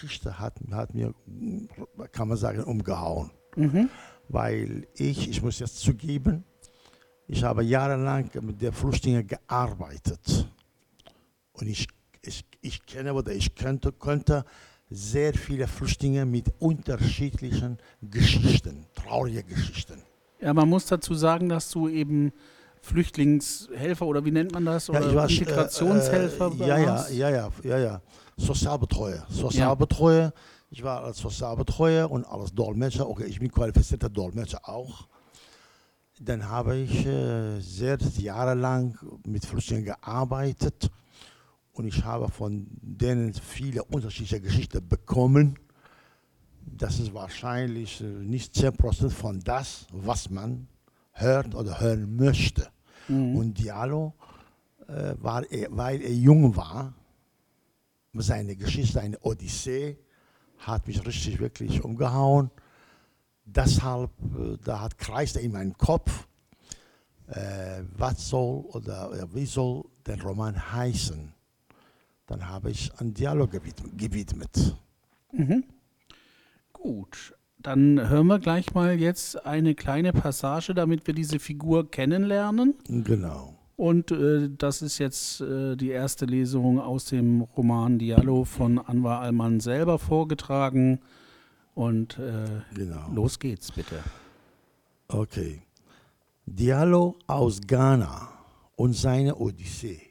Geschichte hat mir, kann man sagen, umgehauen. Mhm. Weil ich muss jetzt zugeben, ich habe jahrelang mit den Flüchtlingen gearbeitet. Und ich kenne oder ich könnte sehr viele Flüchtlinge mit unterschiedlichen Geschichten, traurigen Geschichten. Ja, man muss dazu sagen, dass du eben Flüchtlingshelfer oder wie nennt man das? Ja, Oder ich war Integrationshelfer warst? ja. Sozialbetreuer. Ich war als Sozialbetreuer und als Dolmetscher. Okay, ich bin qualifizierter Dolmetscher auch. Dann habe ich sehr jahrelang mit Flüchtlingen gearbeitet und ich habe von denen viele unterschiedliche Geschichten bekommen. Das ist wahrscheinlich nicht 10% von das, was man hört oder hören möchte. Mhm. Und Diallo, weil er jung war, seine Geschichte, seine Odyssee, hat mich richtig, wirklich umgehauen. Deshalb, kreiste in meinem Kopf, was soll oder wie soll der Roman heißen. Dann habe ich an Diallo gewidmet. Mhm. Gut, dann hören wir gleich mal jetzt eine kleine Passage, damit wir diese Figur kennenlernen. Genau. Und das ist jetzt die erste Lesung aus dem Roman Diallo von Anwar Alman selber vorgetragen. Und Genau. los geht's, bitte. Okay. Diallo aus Ghana und seine Odyssee.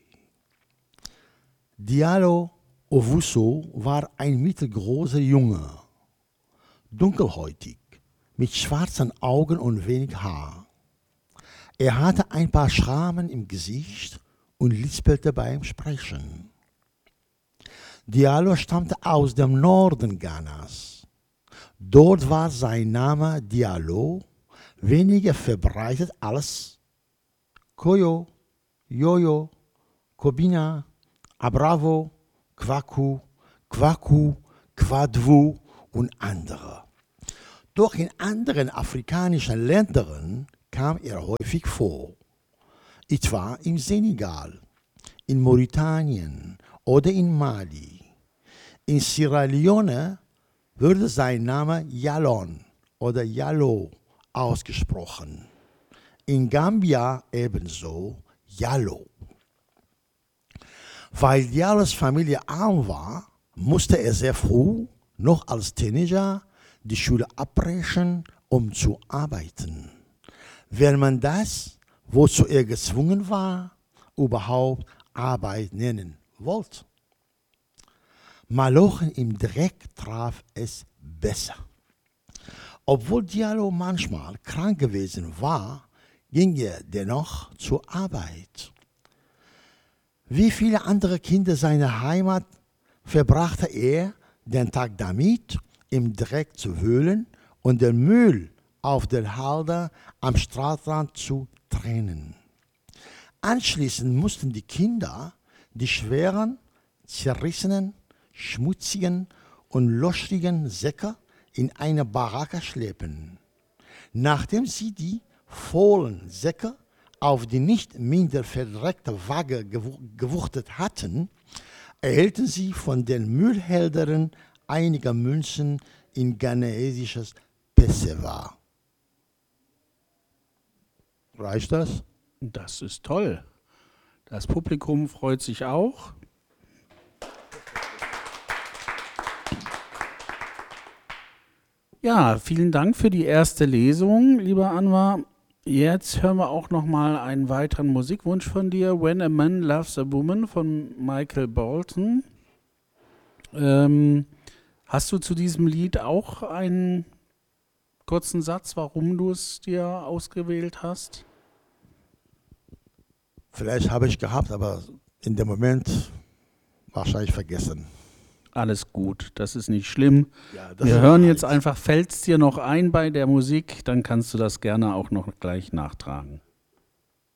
Diallo Owusu war ein mittelgroßer Junge, dunkelhäutig, mit schwarzen Augen und wenig Haar. Er hatte ein paar Schrammen im Gesicht und lispelte beim Sprechen. Diallo stammte aus dem Norden Ghanas. Dort war sein Name Diallo weniger verbreitet als Koyo, Yoyo, Kobina, Abravo, Kwaku, Kwaku, Kwadwu und andere. Doch in anderen afrikanischen Ländern kam er häufig vor, etwa im Senegal, in Mauretanien oder in Mali. In Sierra Leone würde sein Name Yalon oder Yallo ausgesprochen. In Gambia ebenso Yallo. Weil Diallos Familie arm war, musste er sehr früh, noch als Teenager, die Schule abbrechen, um zu arbeiten. Wenn man das, wozu er gezwungen war, überhaupt Arbeit nennen wollte. Malochen im Dreck traf es besser. Obwohl Diallo manchmal krank gewesen war, ging er dennoch zur Arbeit. Wie viele andere Kinder seiner Heimat verbrachte er den Tag damit, im Dreck zu wühlen und den Müll auf der Halde am Straßenrand zu trennen. Anschließend mussten die Kinder die schweren, zerrissenen, schmutzigen und löchrigen Säcke in eine Baracke schleppen. Nachdem sie die vollen Säcke auf die nicht minder verdreckte Waage gewuchtet hatten, erhielten sie von den Müllhändlern einige Münzen in ghanaisisches Pessewa. Reicht das? Das ist toll. Das Publikum freut sich auch. Ja, vielen Dank für die erste Lesung, lieber Anwar. Jetzt hören wir auch noch mal einen weiteren Musikwunsch von dir, When a Man Loves a Woman von Michael Bolton. Hast du zu diesem Lied auch einen kurzen Satz, warum du es dir ausgewählt hast? Vielleicht habe ich gehabt, aber in dem Moment wahrscheinlich vergessen. Alles gut, das ist nicht schlimm. Ja, das Wir ist hören halt. jetzt einfach, fällt es dir noch ein bei der Musik, dann kannst du das gerne auch noch gleich nachtragen.